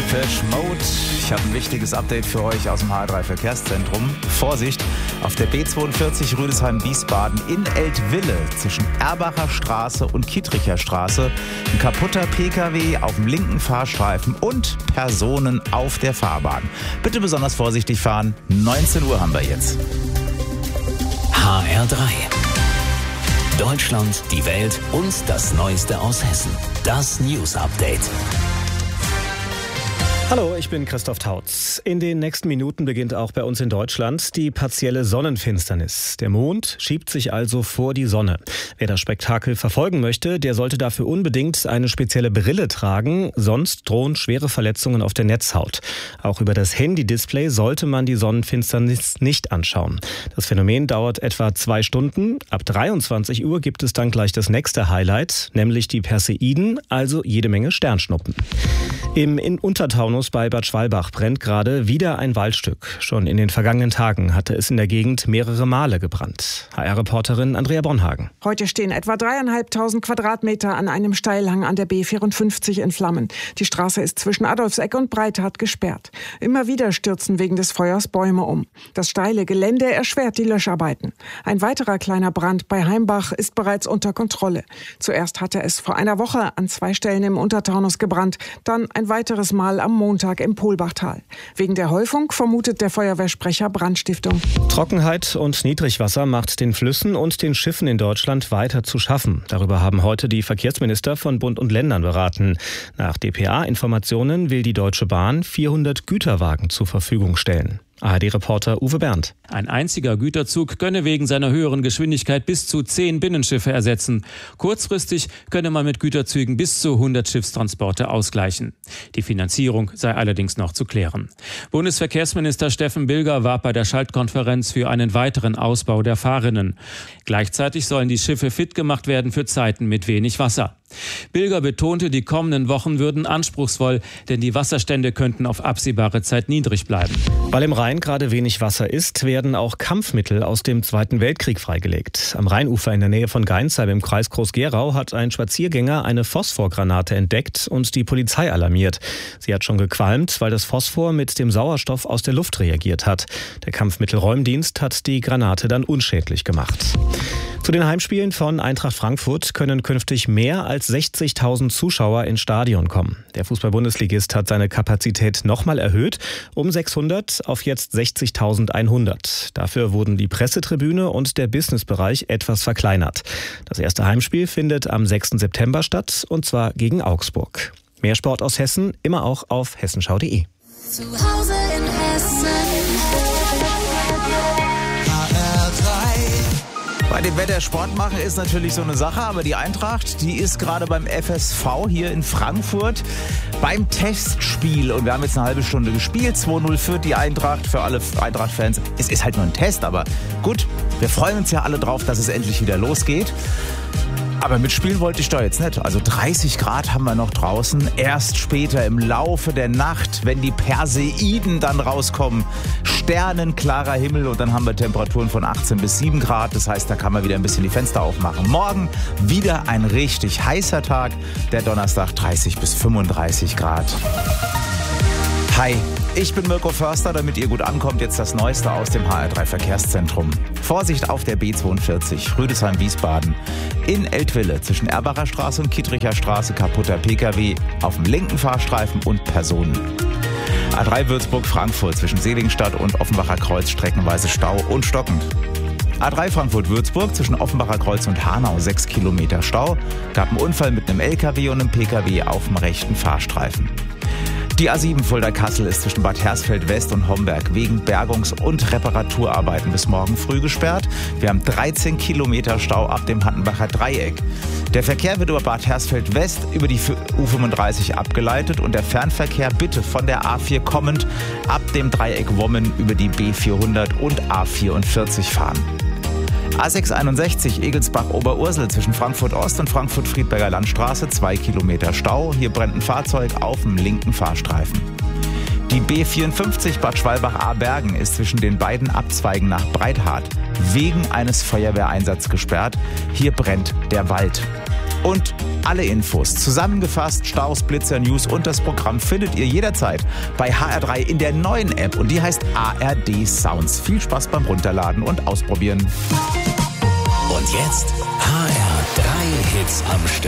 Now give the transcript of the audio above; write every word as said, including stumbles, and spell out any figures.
Depeche Mode. Ich habe ein wichtiges Update für euch aus dem H drei Verkehrszentrum. Vorsicht, auf der B zweiundvierzig Rüdesheim-Wiesbaden in Eltville zwischen Erbacher Straße und Kietricher Straße ein kaputter P K W auf dem linken Fahrstreifen und Personen auf der Fahrbahn. Bitte besonders vorsichtig fahren. neunzehn Uhr haben wir jetzt. H R drei. Deutschland, die Welt und das Neueste aus Hessen. Das News Update. Hallo, ich bin Christoph Tautz. In den nächsten Minuten beginnt auch bei uns in Deutschland die partielle Sonnenfinsternis. Der Mond schiebt sich also vor die Sonne. Wer das Spektakel verfolgen möchte, der sollte dafür unbedingt eine spezielle Brille tragen, sonst drohen schwere Verletzungen auf der Netzhaut. Auch über das Handy-Display sollte man die Sonnenfinsternis nicht anschauen. Das Phänomen dauert etwa zwei Stunden. Ab dreiundzwanzig Uhr gibt es dann gleich das nächste Highlight, nämlich die Perseiden, also jede Menge Sternschnuppen. Im in Untertaunus bei Bad Schwalbach brennt gerade wieder ein Waldstück. Schon in den vergangenen Tagen hatte es in der Gegend mehrere Male gebrannt. H R-Reporterin Andrea Bonhagen. Heute stehen etwa dreieinhalbtausend Quadratmeter an einem Steilhang an der B vierundfünfzig in Flammen. Die Straße ist zwischen Adolfseck und Breithart gesperrt. Immer wieder stürzen wegen des Feuers Bäume um. Das steile Gelände erschwert die Löscharbeiten. Ein weiterer kleiner Brand bei Heimbach ist bereits unter Kontrolle. Zuerst hatte es vor einer Woche an zwei Stellen im Untertaunus gebrannt, dann ein weiteres Mal am Montag im Polbachtal. Wegen der Häufung vermutet der Feuerwehrsprecher Brandstiftung. Trockenheit und Niedrigwasser macht den Flüssen und den Schiffen in Deutschland weiter zu schaffen. Darüber haben heute die Verkehrsminister von Bund und Ländern beraten. Nach D P A-Informationen will die Deutsche Bahn vierhundert Güterwagen zur Verfügung stellen. A R D-Reporter Uwe Berndt. Ein einziger Güterzug könne wegen seiner höheren Geschwindigkeit bis zu zehn Binnenschiffe ersetzen. Kurzfristig könne man mit Güterzügen bis zu hundert Schiffstransporte ausgleichen. Die Finanzierung sei allerdings noch zu klären. Bundesverkehrsminister Steffen Bilger warb bei der Schaltkonferenz für einen weiteren Ausbau der Fahrrinnen. Gleichzeitig sollen die Schiffe fit gemacht werden für Zeiten mit wenig Wasser. Bilger betonte, die kommenden Wochen würden anspruchsvoll, denn die Wasserstände könnten auf absehbare Zeit niedrig bleiben. Weil im Rhein gerade wenig Wasser ist, werden auch Kampfmittel aus dem Zweiten Weltkrieg freigelegt. Am Rheinufer in der Nähe von Geinsheim im Kreis Groß-Gerau hat ein Spaziergänger eine Phosphorgranate entdeckt und die Polizei alarmiert. Sie hat schon gequalmt, weil das Phosphor mit dem Sauerstoff aus der Luft reagiert hat. Der Kampfmittelräumdienst hat die Granate dann unschädlich gemacht. Zu den Heimspielen von Eintracht Frankfurt können künftig mehr als sechzigtausend Zuschauer ins Stadion kommen. Der Fußball-Bundesligist hat seine Kapazität nochmal erhöht, um sechshundert auf jetzt sechzigtausendeinhundert. Dafür wurden die Pressetribüne und der Businessbereich etwas verkleinert. Das erste Heimspiel findet am sechsten September statt, und zwar gegen Augsburg. Mehr Sport aus Hessen, immer auch auf hessenschau punkt de. Zu Hause in Hessen. Bei dem Wetter Sport machen ist natürlich so eine Sache, aber die Eintracht, die ist gerade beim F S V hier in Frankfurt beim Testspiel. Und wir haben jetzt eine halbe Stunde gespielt. zwei null führt die Eintracht für alle Eintracht-Fans. Es ist halt nur ein Test, aber gut, wir freuen uns ja alle drauf, dass es endlich wieder losgeht. Aber mitspielen wollte ich da jetzt nicht. Also dreißig Grad haben wir noch draußen. Erst später im Laufe der Nacht, wenn die Perseiden dann rauskommen. Sternenklarer Himmel und dann haben wir Temperaturen von achtzehn bis sieben Grad. Das heißt, da kann man wieder ein bisschen die Fenster aufmachen. Morgen wieder ein richtig heißer Tag. Der Donnerstag dreißig bis fünfunddreißig Grad. Hi, ich bin Mirko Förster, damit ihr gut ankommt. Jetzt das Neueste aus dem H R drei Verkehrszentrum. Vorsicht auf der B zweiundvierzig, Rüdesheim-Wiesbaden. In Eltville zwischen Erbacher Straße und Kietricher Straße kaputter P K W auf dem linken Fahrstreifen und Personen. A drei Würzburg-Frankfurt zwischen Seligenstadt und Offenbacher Kreuz streckenweise Stau und stockend. A drei Frankfurt-Würzburg zwischen Offenbacher Kreuz und Hanau sechs Kilometer Stau. Gab einen Unfall mit einem L K W und einem P K W auf dem rechten Fahrstreifen. Die A sieben Fulda-Kassel ist zwischen Bad Hersfeld-West und Homberg wegen Bergungs- und Reparaturarbeiten bis morgen früh gesperrt. Wir haben dreizehn Kilometer Stau ab dem Hattenbacher Dreieck. Der Verkehr wird über Bad Hersfeld-West über die U fünfunddreißig abgeleitet und der Fernverkehr bitte von der A vier kommend ab dem Dreieck Wommen über die B vierhundert und A vierundvierzig fahren. A sechshunderteinundsechzig Egelsbach-Oberursel zwischen Frankfurt-Ost und Frankfurt-Friedberger Landstraße, zwei Kilometer Stau. Hier brennt ein Fahrzeug auf dem linken Fahrstreifen. Die B vierundfünfzig Bad Schwalbach-Abergen ist zwischen den beiden Abzweigen nach Breithart wegen eines Feuerwehreinsatzes gesperrt. Hier brennt der Wald. Und Alle Infos, zusammengefasst, Staus, Blitzer, News und das Programm findet ihr jederzeit bei H R drei in der neuen App und die heißt A R D Sounds. Viel Spaß beim Runterladen und Ausprobieren. Und jetzt H R drei Hits am Stück.